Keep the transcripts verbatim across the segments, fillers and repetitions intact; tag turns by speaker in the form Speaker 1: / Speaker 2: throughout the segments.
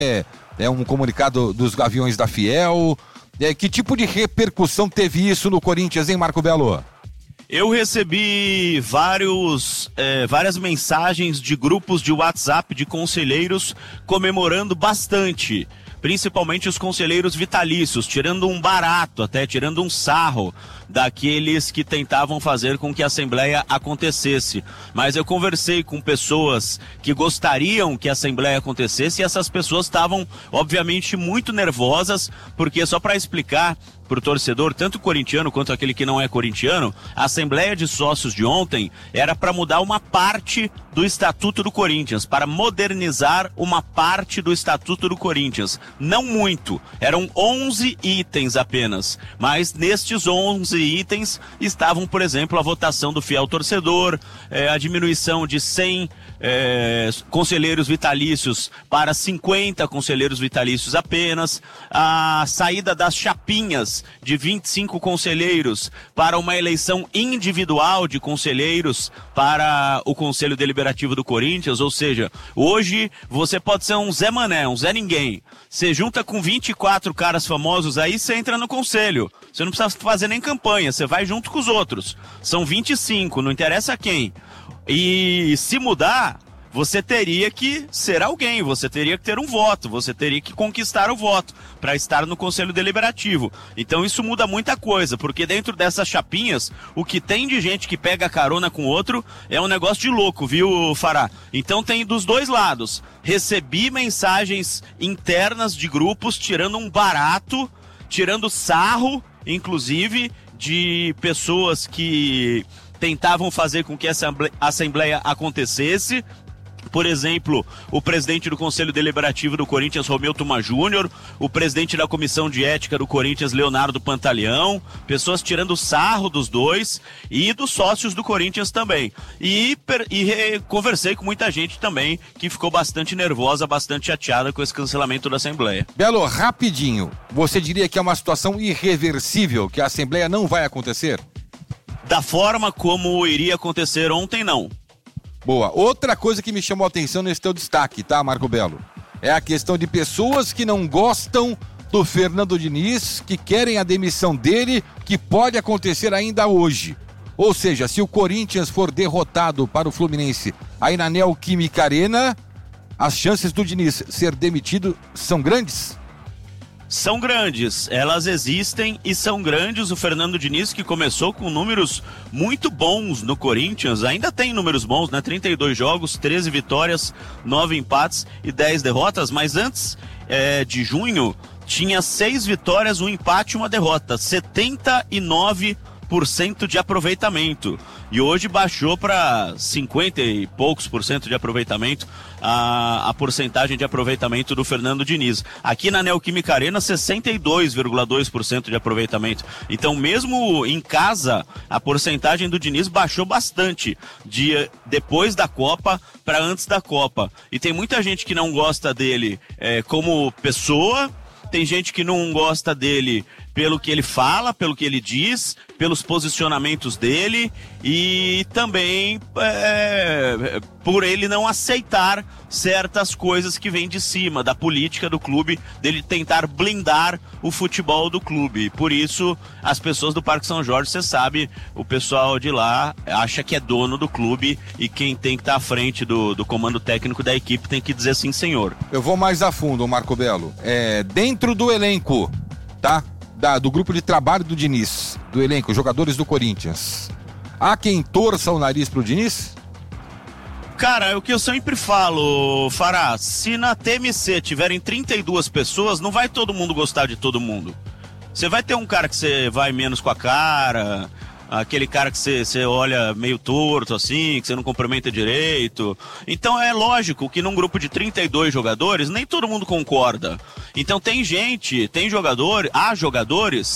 Speaker 1: é, é um comunicado dos Gaviões da Fiel. É, que tipo de repercussão teve isso no Corinthians, hein, Marco Belo?
Speaker 2: Eu recebi vários, é, várias mensagens de grupos de WhatsApp de conselheiros comemorando bastante, principalmente os conselheiros vitalícios, tirando um barato, até tirando um sarro daqueles que tentavam fazer com que a Assembleia acontecesse. Mas eu conversei com pessoas que gostariam que a Assembleia acontecesse e essas pessoas estavam, obviamente, muito nervosas, porque, só para explicar para o torcedor, tanto corintiano quanto aquele que não é corintiano, a Assembleia de Sócios de ontem era para mudar uma parte do Estatuto do Corinthians, para modernizar uma parte do Estatuto do Corinthians. Não muito, eram onze itens apenas, mas nestes onze itens estavam, por exemplo, a votação do fiel torcedor, eh, a diminuição de cem eh, conselheiros vitalícios para cinquenta conselheiros vitalícios apenas, a saída das chapinhas de vinte e cinco conselheiros para uma eleição individual de conselheiros para o Conselho Deliberativo do Corinthians. Ou seja, hoje você pode ser um Zé Mané, um Zé Ninguém. Você junta com vinte e quatro caras famosos aí, você entra no conselho. Você não precisa fazer nem campanha, você vai junto com os outros. São vinte e cinco, não interessa quem. E se mudar, você teria que ser alguém, você teria que ter um voto, você teria que conquistar o voto para estar no Conselho Deliberativo. Então isso muda muita coisa, porque dentro dessas chapinhas, o que tem de gente que pega carona com outro é um negócio de louco, viu, Fará? Então tem dos dois lados. Recebi mensagens internas de grupos tirando um barato, tirando sarro, inclusive, de pessoas que tentavam fazer com que essa Assembleia acontecesse. Por exemplo, o presidente do Conselho Deliberativo do Corinthians, Romeu Tuma Júnior, o presidente da Comissão de Ética do Corinthians, Leonardo Pantaleão, pessoas tirando sarro dos dois e dos sócios do Corinthians também. E, e conversei com muita gente também que ficou bastante nervosa, bastante chateada com esse cancelamento da Assembleia.
Speaker 1: Belo, rapidinho, você diria que é uma situação irreversível, que a Assembleia não vai acontecer?
Speaker 2: Da forma como iria acontecer ontem, não.
Speaker 1: Boa. Outra coisa que me chamou a atenção nesse teu destaque, tá, Marco Belo? É a questão de pessoas que não gostam do Fernando Diniz, que querem a demissão dele, que pode acontecer ainda hoje. Ou seja, se o Corinthians for derrotado para o Fluminense aí na Neoquímica Arena, as chances do Diniz ser demitido são grandes?
Speaker 2: São grandes, elas existem e são grandes. O Fernando Diniz, que começou com números muito bons no Corinthians, ainda tem números bons, né? trinta e dois jogos, treze vitórias, nove empates e dez derrotas, mas antes é, de junho tinha seis vitórias, um empate e uma derrota, setenta e nove por cento de aproveitamento. E hoje baixou para cinquenta e poucos por cento de aproveitamento, a, a porcentagem de aproveitamento do Fernando Diniz. Aqui na Neoquímica Arena, sessenta e dois vírgula dois por cento de aproveitamento. Então, mesmo em casa, a porcentagem do Diniz baixou bastante de, depois da Copa para antes da Copa. E tem muita gente que não gosta dele é, como pessoa, tem gente que não gosta dele pelo que ele fala, pelo que ele diz, pelos posicionamentos dele e também é, por ele não aceitar certas coisas que vêm de cima, da política do clube, dele tentar blindar o futebol do clube. Por isso, as pessoas do Parque São Jorge, você sabe, o pessoal de lá acha que é dono do clube e quem tem que estar à frente do, do comando técnico da equipe tem que dizer sim, senhor.
Speaker 1: Eu vou mais a fundo, Marco Belo. É, dentro do elenco, tá? Da, do grupo de trabalho do Diniz, do elenco, jogadores do Corinthians, há quem torça o nariz pro Diniz?
Speaker 2: Cara, é o que eu sempre falo, Fará, se na T M C tiverem trinta e duas pessoas, não vai todo mundo gostar de todo mundo. Você vai ter um cara que você vai menos com a cara, aquele cara que você, você olha meio torto assim, que você não cumprimenta direito. Então é lógico que num grupo de trinta e dois jogadores, nem todo mundo concorda. Então tem gente, tem jogador, há jogadores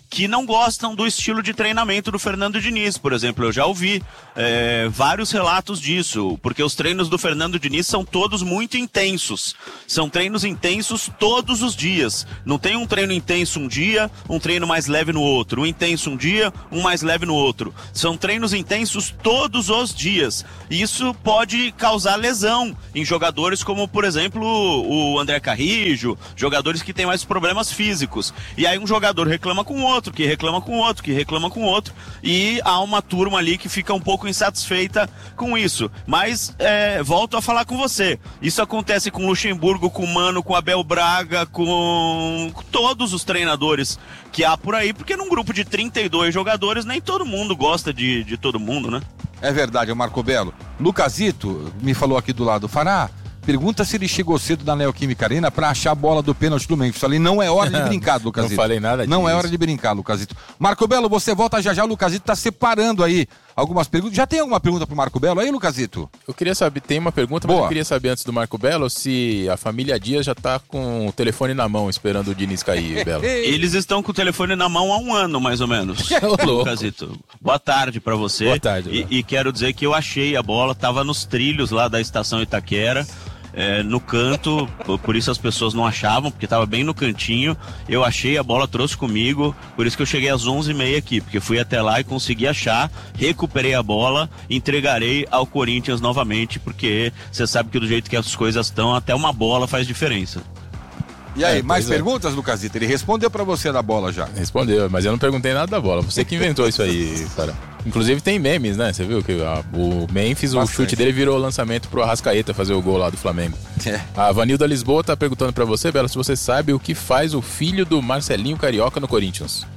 Speaker 2: que não gostam do estilo de treinamento do Fernando Diniz, por exemplo. Eu já ouvi é, vários relatos disso, porque os treinos do Fernando Diniz são todos muito intensos. São treinos intensos todos os dias. Não tem um treino intenso um dia, um treino mais leve no outro. Um intenso um dia, um mais leve no outro. São treinos intensos todos os dias. E isso pode causar lesão em jogadores como, por exemplo, o André Carrijo, jogadores que têm mais problemas físicos. E aí um jogador reclama com o outro, que reclama com o outro, que reclama com o outro, e há uma turma ali que fica um pouco insatisfeita com isso. Mas, é, volto a falar com você, isso acontece com o Luxemburgo, com o Mano, com o Abel Braga, com todos os treinadores que há por aí, porque num grupo de trinta e dois jogadores, nem todo mundo gosta de, de todo mundo, né?
Speaker 1: É verdade, Marco Belo. Lucasito me falou aqui do lado, Fará, pergunta se ele chegou cedo na Neoquímica Arena pra achar a bola do pênalti do Memphis. Ali não é hora de brincar, Lucasito.
Speaker 3: Não falei nada disso.
Speaker 1: Não é hora de brincar, Lucasito. Marco Belo, você volta já já, o Lucasito tá separando aí algumas perguntas. Já tem alguma pergunta pro Marco Belo aí, Lucasito?
Speaker 3: Eu queria saber, tem uma pergunta,
Speaker 1: Boa.
Speaker 3: Mas eu queria saber antes do Marco Belo se a família Dias já tá com o telefone na mão esperando o Diniz cair, Belo.
Speaker 2: Eles estão com o telefone na mão há um ano, mais ou menos. Lucasito, boa tarde pra você.
Speaker 3: Boa tarde.
Speaker 2: E, e quero dizer que eu achei a bola, tava nos trilhos lá da estação Itaquera. É, no canto, por isso as pessoas não achavam, porque estava bem no cantinho. Eu achei, a bola trouxe comigo, por isso que eu cheguei às onze e meia aqui, porque fui até lá e consegui achar, recuperei a bola, entregarei ao Corinthians novamente, porque você sabe que do jeito que as coisas estão, até uma bola faz diferença.
Speaker 1: E aí,
Speaker 3: É,
Speaker 1: mais
Speaker 3: pois é.
Speaker 1: perguntas, Lucasito? Ele respondeu pra você da bola já.
Speaker 3: Respondeu, mas eu não perguntei nada da bola. Você que inventou isso aí, cara. Inclusive tem memes, né? Você viu que a, o Memphis,
Speaker 1: Bastante.
Speaker 3: o chute dele virou lançamento pro Arrascaeta fazer o gol lá do Flamengo.
Speaker 1: É.
Speaker 3: A Vanilda Lisboa tá perguntando pra você, Bela, se você sabe o que faz o filho do Marcelinho Carioca no Corinthians.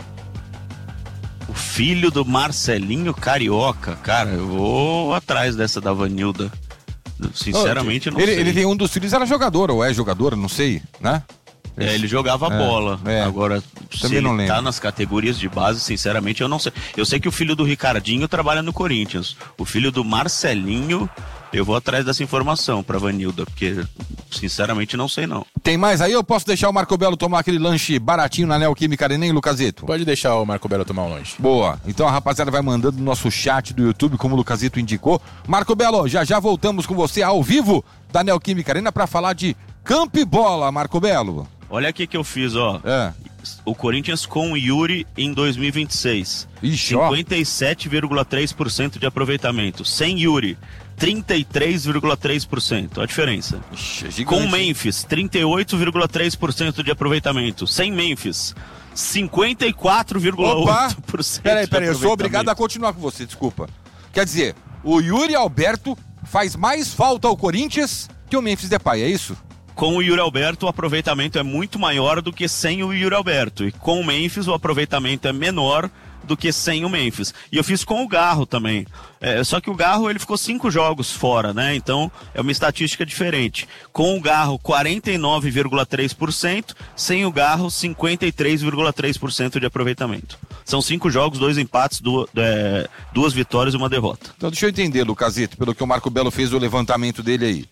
Speaker 2: O filho do Marcelinho Carioca, cara, eu vou atrás dessa da Vanilda. Sinceramente, eu não
Speaker 1: ele,
Speaker 2: sei.
Speaker 1: ele tem um dos filhos, era jogador, ou é jogador, não sei, né?
Speaker 2: É, ele jogava
Speaker 1: É,
Speaker 2: bola.
Speaker 1: é.
Speaker 2: Agora, se
Speaker 1: Também não
Speaker 2: ele
Speaker 1: lembro.
Speaker 2: tá nas categorias de base, sinceramente, eu não sei. Eu sei que o filho do Ricardinho trabalha no Corinthians. O filho do Marcelinho, eu vou atrás dessa informação pra Vanilda, porque, sinceramente, não sei não.
Speaker 1: Tem mais aí? Eu posso deixar o Marco Belo tomar aquele lanche baratinho na Neoquímica Arena, hein, Lucasito?
Speaker 3: Pode deixar o Marco Belo tomar um lanche.
Speaker 1: Boa. Então a rapaziada vai mandando no nosso chat do YouTube, como o Lucasito indicou. Marco Belo, já já voltamos com você ao vivo da Neoquímica Arena pra falar de campo e bola, Marco Belo.
Speaker 2: Olha aqui que eu fiz, ó.
Speaker 1: É.
Speaker 2: O Corinthians com o Yuri em dois mil e vinte e seis.
Speaker 1: Ixi, ó.
Speaker 2: cinquenta e sete vírgula três por cento de aproveitamento. Sem Yuri, trinta e três vírgula três por cento. Olha a diferença.
Speaker 1: Ixi, é gigante.
Speaker 2: Com Memphis, trinta e oito vírgula três por cento de aproveitamento. Sem Memphis, cinquenta e quatro vírgula oito por cento.
Speaker 1: Peraí, peraí, eu
Speaker 2: de
Speaker 1: sou obrigado a continuar com você, desculpa. Quer dizer, o Yuri Alberto faz mais falta ao Corinthians que o Memphis Depay, é isso?
Speaker 2: Com o Yuri Alberto, o aproveitamento é muito maior do que sem o Yuri Alberto. E com o Memphis, o aproveitamento é menor do que sem o Memphis. E eu fiz com o Garro também. É, só que o Garro, ele ficou cinco jogos fora, né? Então, é uma estatística diferente. Com o Garro, quarenta e nove vírgula três por cento. Sem o Garro, cinquenta e três vírgula três por cento de aproveitamento. São cinco jogos, dois empates, duas, é, duas vitórias e uma derrota.
Speaker 1: Então deixa eu entender, Lucasito, pelo que o Marco Belo fez o levantamento dele aí.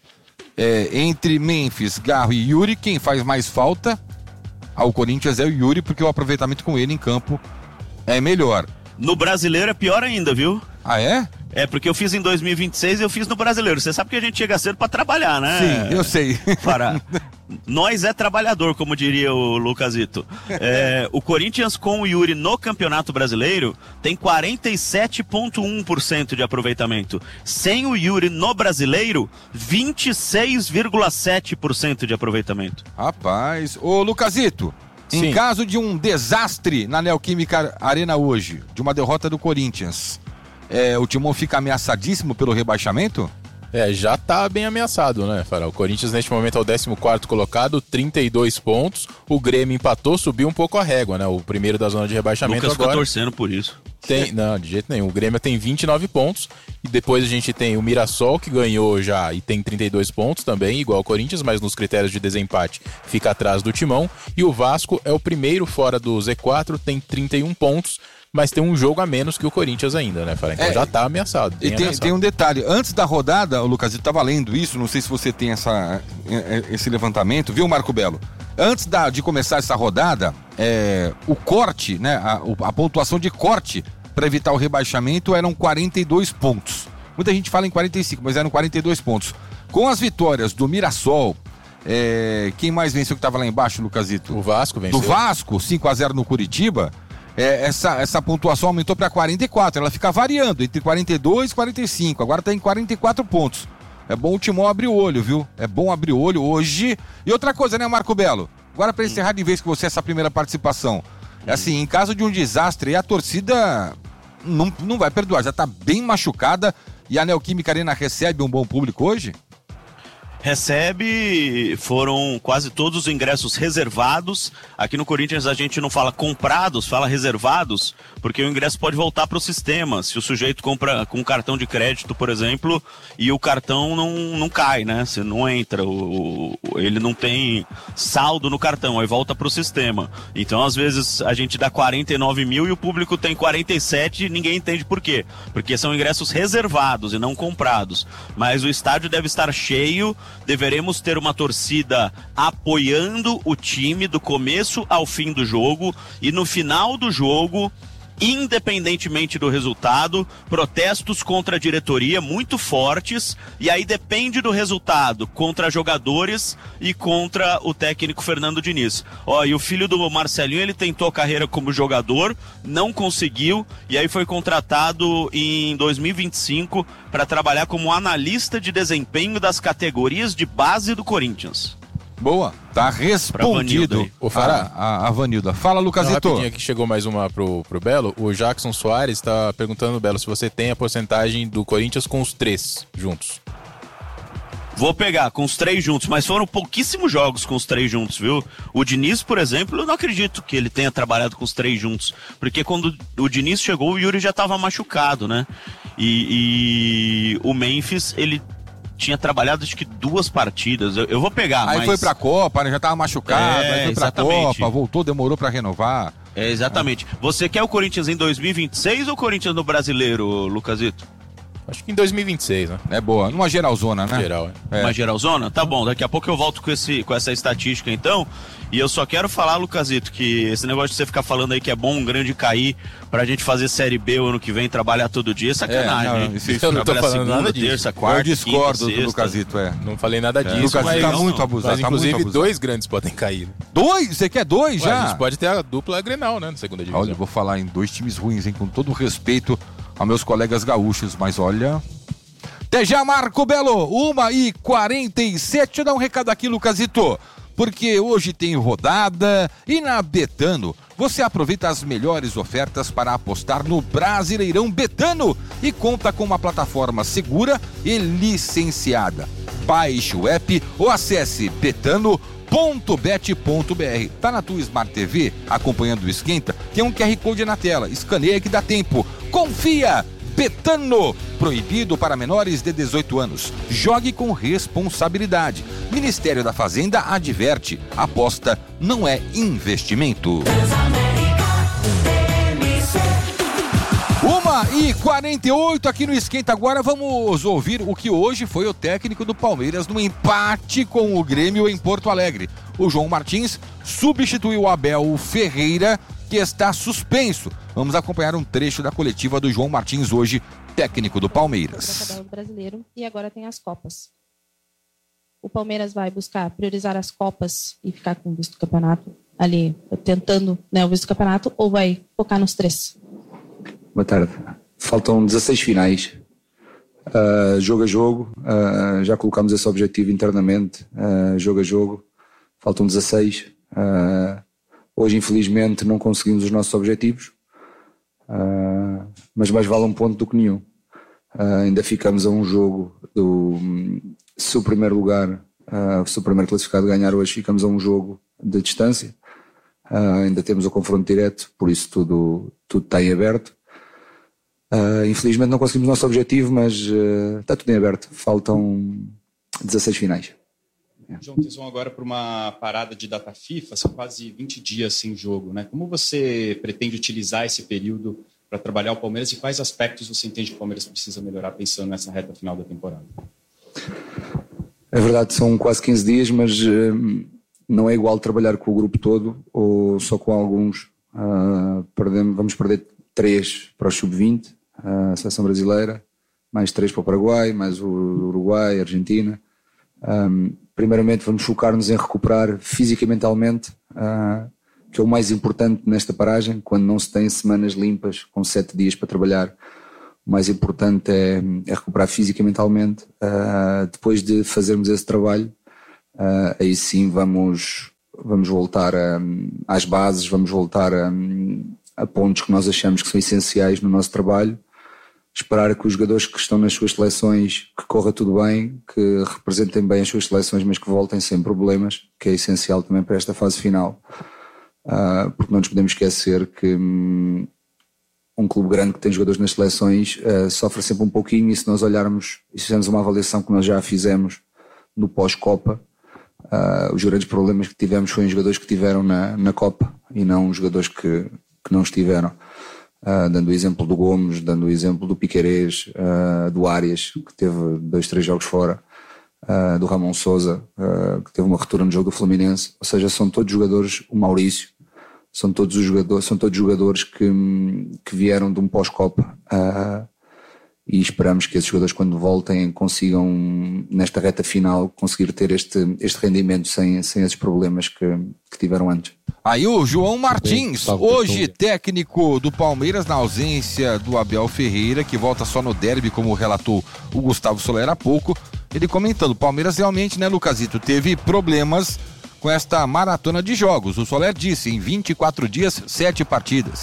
Speaker 1: É, entre Memphis, Garro e Yuri, quem faz mais falta ao Corinthians é o Yuri, porque o aproveitamento com ele em campo é melhor.
Speaker 2: No Brasileiro é pior ainda, viu?
Speaker 1: Ah, é?
Speaker 2: É, porque eu fiz em dois mil e vinte e seis e eu fiz no Brasileiro. Você sabe que a gente chega cedo pra trabalhar, né?
Speaker 1: Sim, eu sei.
Speaker 2: Fará. Nós é trabalhador, como diria o Lucasito. É, o Corinthians com o Yuri no Campeonato Brasileiro tem quarenta e sete vírgula um por cento de aproveitamento. Sem o Yuri no Brasileiro, vinte e seis vírgula sete por cento de aproveitamento.
Speaker 1: Rapaz, ô Lucasito, em
Speaker 3: Sim.
Speaker 1: caso de um desastre na Neoquímica Arena hoje, de uma derrota do Corinthians, é, o Timão fica ameaçadíssimo pelo rebaixamento?
Speaker 3: É, já tá bem ameaçado, né, Fará? O Corinthians neste momento é o décimo quarto colocado, trinta e dois pontos. O Grêmio empatou, subiu um pouco a régua, né? O primeiro da zona de rebaixamento
Speaker 2: Lucas
Speaker 3: agora.
Speaker 2: ficou torcendo por isso.
Speaker 3: Tem, não, de jeito nenhum. O Grêmio tem vinte e nove pontos. E depois a gente tem o Mirassol, que ganhou já e tem trinta e dois pontos também, igual ao Corinthians, mas nos critérios de desempate fica atrás do Timão. E o Vasco é o primeiro fora do Z quatro, tem trinta e um pontos, mas tem um jogo a menos que o Corinthians ainda, né, Fará? Então
Speaker 1: É,
Speaker 3: já tá ameaçado.
Speaker 1: E tem,
Speaker 3: ameaçado.
Speaker 1: tem um detalhe, antes da rodada, o Lucasito estava lendo isso, não sei se você tem essa, esse levantamento, viu, Marco Belo? Antes da, de começar essa rodada, é, o corte, né, a, a pontuação de corte para evitar o rebaixamento eram quarenta e dois pontos. Muita gente fala em quarenta e cinco, mas eram quarenta e dois pontos. Com as vitórias do Mirassol, é, quem mais venceu que estava lá embaixo, Lucasito?
Speaker 3: O Vasco venceu.
Speaker 1: Do Vasco, cinco a zero no Curitiba, é, essa, essa pontuação aumentou para quarenta e quatro. Ela fica variando entre quarenta e dois e quarenta e cinco. Agora está em quarenta e quatro pontos. É bom o Timão abrir o olho, viu? É bom abrir o olho hoje. E outra coisa, né, Marco Belo? Agora, para encerrar de vez com você essa primeira participação. É assim, em caso de um desastre, a torcida não, não vai perdoar. Já está bem machucada. E a Neoquímica Arena recebe um bom público hoje?
Speaker 2: Recebe, foram quase todos os ingressos reservados. Aqui no Corinthians a gente não fala comprados, fala reservados, porque o ingresso pode voltar para o sistema. Se o sujeito compra com um cartão de crédito, por exemplo, e o cartão não, não cai, né? Você não entra, o, o, ele não tem saldo no cartão, aí volta para o sistema. Então, às vezes, a gente dá quarenta e nove mil e o público tem quarenta e sete e ninguém entende por quê. Porque são ingressos reservados e não comprados. Mas o estádio deve estar cheio. Deveremos ter uma torcida apoiando o time do começo ao fim do jogo e no final do jogo, independentemente do resultado, protestos contra a diretoria muito fortes, e aí depende do resultado contra jogadores e contra o técnico Fernando Diniz. Ó, e o filho do Marcelinho, ele tentou a carreira como jogador, não conseguiu, e aí foi contratado em dois mil e vinte e cinco para trabalhar como analista de desempenho das categorias de base do Corinthians.
Speaker 1: Boa, tá respondido.
Speaker 3: O Fará.
Speaker 1: A, a, a Vanilda. Fala, Lucasito.
Speaker 3: Rapidinho aqui, chegou mais uma pro, pro Belo. O Jackson Soares tá perguntando, Belo, se você tem a porcentagem do Corinthians com os três juntos.
Speaker 2: Vou pegar com os três juntos, mas foram pouquíssimos jogos com os três juntos, viu? O Diniz, por exemplo, eu não acredito que ele tenha trabalhado com os três juntos, porque quando o Diniz chegou, o Yuri já tava machucado, né? E, e o Memphis, ele tinha trabalhado acho que duas partidas, eu, eu vou pegar,
Speaker 1: Aí
Speaker 2: mas...
Speaker 1: foi pra Copa, né? Já tava machucado,
Speaker 2: É,
Speaker 1: aí foi pra
Speaker 2: exatamente.
Speaker 1: Copa, voltou, demorou pra renovar.
Speaker 2: É, exatamente. Você quer o Corinthians em dois mil e vinte e seis ou o Corinthians no Brasileiro, Lucasito?
Speaker 3: Acho que em dois mil e vinte e seis, né?
Speaker 1: É boa, numa geralzona, né?
Speaker 3: Geral, é.
Speaker 1: É.
Speaker 2: Uma geralzona? Tá bom, daqui a pouco eu volto com, esse, com essa estatística então. E eu só quero falar, Lucasito, que esse negócio de você ficar falando aí que é bom um grande cair pra gente fazer Série B o ano que vem, trabalhar todo dia, é sacanagem.
Speaker 1: É, não,
Speaker 2: hein?
Speaker 1: isso-
Speaker 3: isso eu não tô
Speaker 2: Trabalhar
Speaker 3: falando
Speaker 2: segunda,
Speaker 3: nada disso.
Speaker 2: terça, quarta,
Speaker 1: Eu discordo
Speaker 2: quinta,
Speaker 1: do
Speaker 2: sexta.
Speaker 1: Lucasito, é.
Speaker 3: Não falei nada disso,
Speaker 1: Lucasito
Speaker 3: mas,
Speaker 1: tá
Speaker 2: não,
Speaker 1: muito
Speaker 2: não.
Speaker 1: abusado,
Speaker 3: mas
Speaker 1: tá muito
Speaker 3: inclusive
Speaker 1: abusado.
Speaker 3: dois grandes podem cair. Né?
Speaker 1: Dois? Você quer dois
Speaker 3: Ué,
Speaker 1: já?
Speaker 3: a gente pode ter a dupla Grenal, né, na segunda divisão.
Speaker 1: Olha, eu vou falar em dois times ruins, hein? Com todo o respeito aos meus colegas gaúchos, mas olha... Até já, Marco Belo, uma e quarenta e sete. Deixa eu dar um recado aqui, Lucasito, porque hoje tem rodada e na Betano você aproveita as melhores ofertas para apostar no Brasileirão Betano e conta com uma plataforma segura e licenciada. Baixe o app ou acesse betano ponto bet ponto br. Tá na tua Smart T V acompanhando o Esquenta? Tem um Q R Code na tela. Escaneia que dá tempo. Confia! Betano, proibido para menores de dezoito anos. Jogue com responsabilidade. Ministério da Fazenda adverte: aposta não é investimento. uma e quarenta e oito aqui no Esquenta. Agora vamos ouvir o que hoje foi o técnico do Palmeiras no empate com o Grêmio em Porto Alegre. O João Martins substituiu o Abel Ferreira, que está suspenso. Vamos acompanhar um trecho da coletiva do João Martins hoje, técnico do Palmeiras.
Speaker 4: Brasileiro, e agora tem as Copas. O Palmeiras vai buscar priorizar as Copas e ficar com o visto do campeonato ali, tentando, né, o visto do campeonato, ou vai focar nos três?
Speaker 5: Boa tarde. Faltam dezasseis finais. Uh, jogo a jogo. Uh, já colocamos esse objetivo internamente. Uh, jogo a jogo. Faltam dezasseis. Uh, hoje, infelizmente, não conseguimos os nossos objetivos. Uh, mas mais vale um ponto do que nenhum. Uh, ainda ficamos a um jogo do... Se o primeiro lugar, uh, se o primeiro classificado ganhar hoje, ficamos a um jogo de distância. Uh, ainda temos o confronto direto, por isso tudo, tudo está em aberto. Uh, infelizmente não conseguimos o nosso objetivo, mas uh, está tudo em aberto. Faltam dezasseis finais.
Speaker 6: João, vocês vão agora para uma parada de data FIFA, são quase vinte dias sem jogo, né? Como você pretende utilizar esse período para trabalhar o Palmeiras e quais aspectos você entende que o Palmeiras precisa melhorar pensando nessa reta final da temporada?
Speaker 5: É verdade, são quase quinze dias, mas uh, não é igual trabalhar com o grupo todo ou só com alguns. Uh, perdemos, vamos perder três para o sub vinte, a seleção brasileira, mais três para o Paraguai, mais o Uruguai, a Argentina. Um, primeiramente vamos focar-nos em recuperar física e mentalmente, uh, que é o mais importante nesta paragem, quando não se tem semanas limpas com sete dias para trabalhar. O mais importante é, é recuperar física e mentalmente. Uh, depois de fazermos esse trabalho, uh, aí sim vamos, vamos voltar a, às bases, vamos voltar a, a pontos que nós achamos que são essenciais no nosso trabalho. Esperar que os jogadores que estão nas suas seleções, que corra tudo bem, que representem bem as suas seleções, mas que voltem sem problemas, que é essencial também para esta fase final. Uh, porque não nos podemos esquecer que um, um clube grande que tem jogadores nas seleções uh, sofre sempre um pouquinho, e se nós olharmos e fizermos uma avaliação que nós já fizemos no pós-Copa, uh, os grandes problemas que tivemos foram os jogadores que tiveram na, na Copa e não os jogadores que, que não estiveram. Uh, dando o exemplo do Gomes, dando o exemplo do Piquerez, uh, do Arias, que teve dois, três jogos fora, uh, do Ramon Sousa, uh, que teve uma ruptura no jogo do Fluminense. Ou seja, são todos jogadores, o Maurício, são todos os jogadores, são todos jogadores que, que vieram de um pós-Copa, uh, e esperamos que esses jogadores, quando voltem, consigam, nesta reta final, conseguir ter este, este rendimento sem, sem esses problemas que, que tiveram antes.
Speaker 1: Aí o João Martins, hoje técnico do Palmeiras, na ausência do Abel Ferreira, que volta só no derby, como relatou o Gustavo Soler há pouco, ele comentando, o Palmeiras realmente, né, Lucasito, teve problemas com esta maratona de jogos. O Soler disse, em vinte e quatro dias, sete partidas.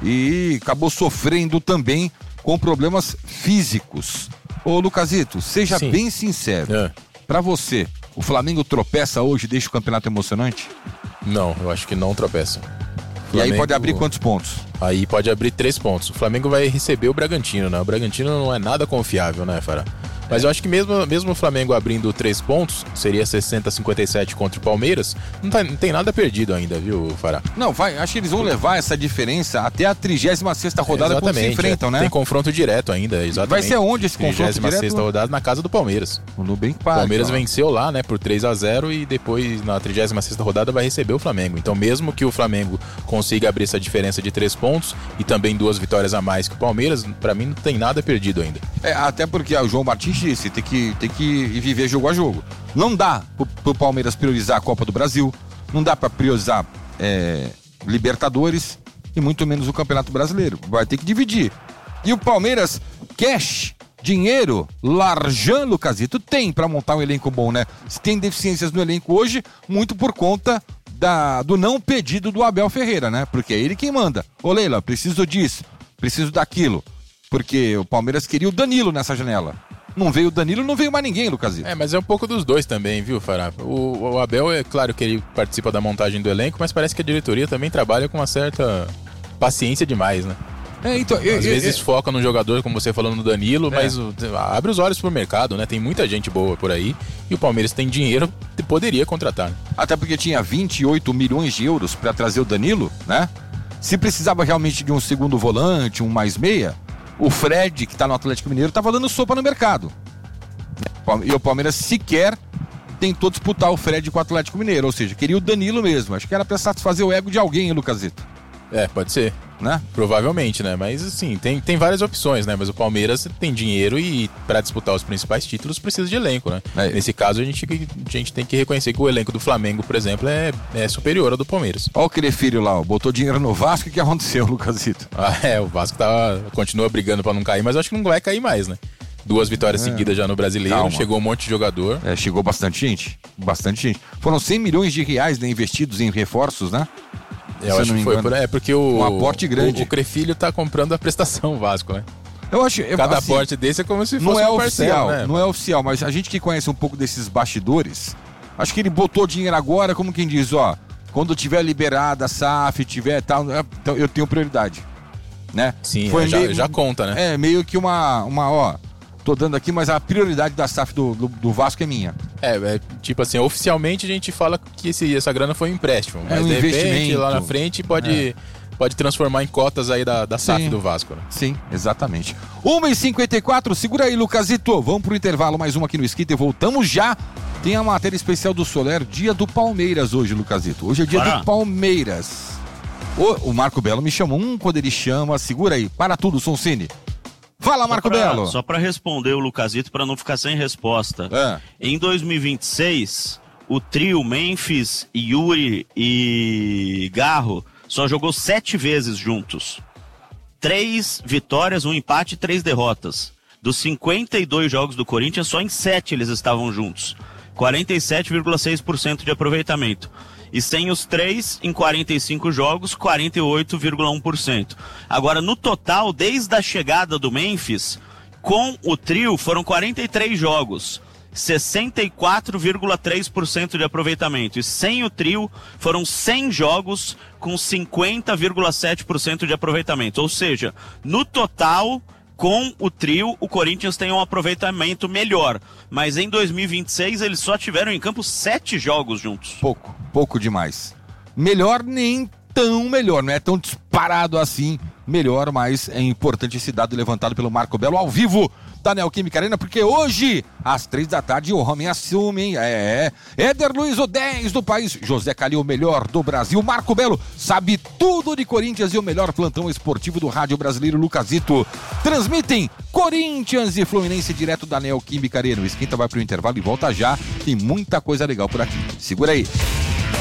Speaker 1: E acabou sofrendo também com problemas físicos. Ô Lucasito, seja Sim. bem sincero, é. Pra você, o Flamengo tropeça hoje e deixa o campeonato emocionante?
Speaker 3: Não, eu acho que não tropeça.
Speaker 1: E Flamengo... aí pode abrir quantos pontos?
Speaker 3: Aí pode abrir três pontos. O Flamengo vai receber o Bragantino, né? O Bragantino não é nada confiável, né, Fará? Mas eu acho que mesmo, mesmo o Flamengo abrindo três pontos, seria sessenta a cinquenta e sete contra o Palmeiras, não, tá, não tem nada perdido ainda, viu, Fará?
Speaker 1: Não, vai, acho que eles vão levar essa diferença até a trigésima sexta rodada, quando se enfrentam,
Speaker 3: é,
Speaker 1: né?
Speaker 3: Tem confronto direto ainda, exatamente.
Speaker 1: Vai ser onde esse confronto direto?
Speaker 3: trigésima sexta rodada na casa do Palmeiras.
Speaker 1: O Nubank
Speaker 3: Park. O Palmeiras ó. venceu lá, né, por três a zero, e depois na trigésima sexta rodada vai receber o Flamengo. Então mesmo que o Flamengo consiga abrir essa diferença de três pontos e também duas vitórias a mais que o Palmeiras, pra mim não tem nada perdido ainda.
Speaker 1: É, até porque ó, o João Martins disse, tem que tem que viver jogo a jogo. Não dá pro, pro Palmeiras priorizar a Copa do Brasil, não dá para priorizar é, Libertadores e muito menos o Campeonato Brasileiro. Vai ter que dividir. E o Palmeiras, cash, dinheiro, larjão, Lucasito, tem para montar um elenco bom, né? Se tem deficiências no elenco hoje, muito por conta da, do não pedido do Abel Ferreira, né? Porque é ele quem manda. Ô Leila, preciso disso, preciso daquilo. Porque o Palmeiras queria o Danilo nessa janela. Não veio o Danilo, não veio mais ninguém, Lucasito.
Speaker 3: É, mas é um pouco dos dois também, viu, Fará? O, o Abel, é claro que ele participa da montagem do elenco, mas parece que a diretoria também trabalha com uma certa paciência demais, né?
Speaker 1: É, então,
Speaker 3: Às
Speaker 1: eu,
Speaker 3: vezes
Speaker 1: eu,
Speaker 3: foca no jogador, como você falou no Danilo, é. mas o, abre os olhos pro mercado, né? Tem muita gente boa por aí e o Palmeiras tem dinheiro e poderia contratar. Né?
Speaker 1: Até porque tinha vinte e oito milhões de euros para trazer o Danilo, né? Se precisava realmente de um segundo volante, um mais meia, o Fred, que tá no Atlético Mineiro, tava dando sopa no mercado. E o Palmeiras sequer tentou disputar o Fred com o Atlético Mineiro, ou seja, queria o Danilo mesmo. Acho que era pra satisfazer o ego de alguém, hein, Lucasito?
Speaker 3: É, pode ser. Né? Provavelmente, né? Mas assim, tem, tem várias opções, né? Mas o Palmeiras tem dinheiro e para disputar os principais títulos precisa de elenco, né? É. Nesse caso, a gente, a gente tem que reconhecer que o elenco do Flamengo, por exemplo, é, é superior ao do Palmeiras.
Speaker 1: Olha o Crefilho lá, ó, botou dinheiro no Vasco, o que aconteceu, Lucasito?
Speaker 3: Ah, é, o Vasco tá, continua brigando para não cair, mas acho que não vai cair mais, né? Duas vitórias é. seguidas já no Brasileiro, Calma. chegou um monte de jogador.
Speaker 1: É, chegou bastante gente, bastante gente. Foram cem milhões de reais, né, investidos em reforços, né?
Speaker 3: Eu acho que foi por, é porque o,
Speaker 1: um aporte grande.
Speaker 3: O, o Crefilho tá comprando a prestação Vasco, né?
Speaker 1: Eu acho, eu,
Speaker 3: Cada
Speaker 1: assim,
Speaker 3: aporte desse é como se fosse
Speaker 1: não é
Speaker 3: um
Speaker 1: oficial,
Speaker 3: parceiro, né?
Speaker 1: Não é oficial, mas a gente que conhece um pouco desses bastidores, acho que ele botou dinheiro agora, como quem diz, ó, quando tiver liberada a S A F, tiver tal, então eu tenho prioridade, né?
Speaker 3: Sim,
Speaker 1: Foi
Speaker 3: é, já,
Speaker 1: meio,
Speaker 3: já conta, né?
Speaker 1: É, meio que uma, uma ó, tô dando aqui, mas a prioridade da S A F do, do, do Vasco é minha.
Speaker 3: É, é, tipo assim, oficialmente a gente fala que esse, essa grana foi um empréstimo, mas
Speaker 1: é um
Speaker 3: de
Speaker 1: investimento.
Speaker 3: repente lá na frente pode... É. Pode transformar em cotas aí da, da S A F Sim. do Vasco, né?
Speaker 1: Sim, exatamente. uma e cinquenta e quatro, segura aí, Lucasito. Vamos pro intervalo, mais uma aqui no Skate e voltamos já Tem a matéria especial do Soler, dia do Palmeiras hoje, Lucasito. Hoje é dia
Speaker 2: Para.
Speaker 1: do Palmeiras. O, o Marco Belo me chamou. Hum, quando ele chama, segura aí. Para tudo, Sonsini. Fala, Marco
Speaker 2: só pra,
Speaker 1: Belo.
Speaker 2: Só para responder o Lucasito, para não ficar sem resposta.
Speaker 1: É.
Speaker 2: Em dois mil e vinte e seis, o trio Memphis, Yuri e Garro só jogou sete vezes juntos. Três vitórias, um empate e três derrotas. Dos cinquenta e dois jogos do Corinthians, só em sete eles estavam juntos. quarenta e sete vírgula seis por cento de aproveitamento. E sem os três, em quarenta e cinco jogos, quarenta e oito vírgula um por cento. Agora, no total, desde a chegada do Memphis, com o trio, foram quarenta e três jogos, sessenta e quatro vírgula três por cento de aproveitamento. E sem o trio, foram cem jogos, com cinquenta vírgula sete por cento de aproveitamento. Ou seja, no total, com o trio, o Corinthians tem um aproveitamento melhor. Mas em dois mil e vinte e seis, eles só tiveram em campo sete jogos juntos.
Speaker 1: Pouco, pouco demais. Melhor nem tão melhor, não é tão disparado assim. Melhor, mas é importante esse dado levantado pelo Marco Belo ao vivo da Neoquímica Arena, porque hoje, às três da tarde, o homem assume, hein? É, é. Éder Luiz, o dez do país. José Calil, o melhor do Brasil. Marco Belo sabe tudo de Corinthians e o melhor plantão esportivo do rádio brasileiro, Lucasito. Transmitem Corinthians e Fluminense direto da Neoquímica Arena. O Esquenta vai pro intervalo e volta já. Tem muita coisa legal por aqui. Segura aí.